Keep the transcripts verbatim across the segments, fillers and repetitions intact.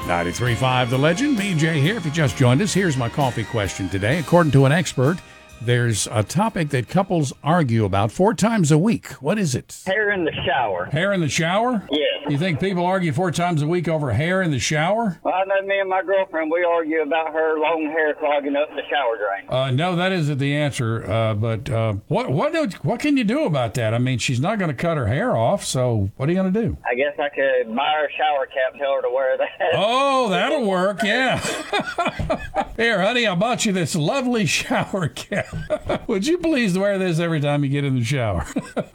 ninety-three point five The Legend, B J here. If you just joined us, here's my coffee question today. According to an expert, there's a topic that couples argue about four times a week. What is it? Hair in the shower. Hair in the shower? Yes. You think people argue four times a week over hair in the shower? Well, I know me and my girlfriend, we argue about her long hair clogging up the shower drain. Uh, no, that isn't the answer. Uh, but uh, what what do- what can you do about that? I mean, she's not going to cut her hair off, so what are you going to do? I guess I could buy her a shower cap, tell her to wear that. Oh, that'll work, yeah. Here, honey, I bought you this lovely shower cap. Would you please wear this every time you get in the shower?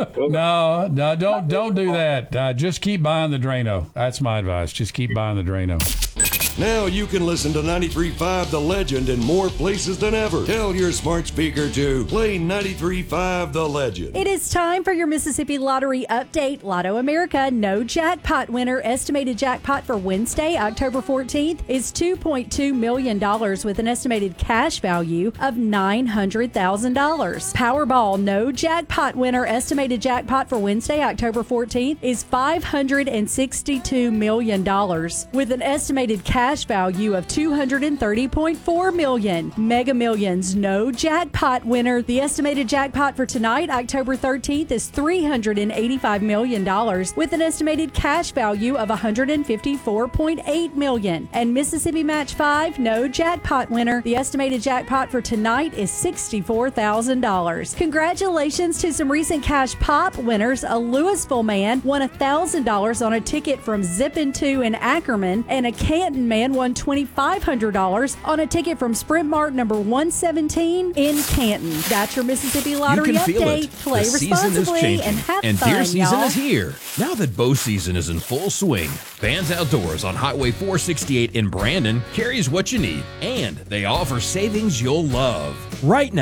no, no, don't don't do that. Uh, just keep buying the Drano. That's my advice. Just keep buying the Drano. Now you can listen to ninety-three point five The Legend in more places than ever. Tell your smart speaker to play ninety-three point five The Legend. It is time for your Mississippi Lottery update. Lotto America, no jackpot winner. Estimated jackpot for Wednesday, October fourteenth, is two point two million dollars with an estimated cash value of nine hundred thousand dollars. Powerball, no jackpot winner. Estimated jackpot for Wednesday, October fourteenth, is five hundred sixty-two million dollars with an estimated cash value of two hundred thirty point four million dollars. Mega Millions, no jackpot winner. The estimated jackpot for tonight, October thirteenth, is three hundred eighty-five million dollars with an estimated cash value of one hundred fifty-four point eight million dollars. And Mississippi Match five, no jackpot winner. The estimated jackpot for tonight is sixty-four thousand dollars. Congratulations to some recent cash pop winners. A Louisville man won one thousand dollars on a ticket from Zippin' two in Ackerman, and a Canton man won twenty-five hundred dollars on a ticket from Sprint Mart number one seventeen in Canton. That's your Mississippi Lottery you can feel update. it. Play the season is responsibly changing, and have and fun, deer season y'all. is here. Now that bow season is in full swing, Vans Outdoors on Highway four sixty-eight in Brandon carries what you need, and they offer savings you'll love. Right now,